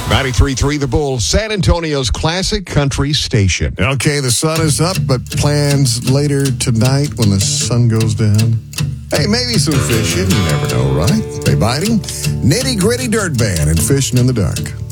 93.3 The Bull, San Antonio's classic country station. Okay, the sun is up, but plans later tonight when the sun goes down. Hey, maybe some fishing. You never know, right? Hey, biting? Nitty Gritty Dirt Band and Fishing in the Dark.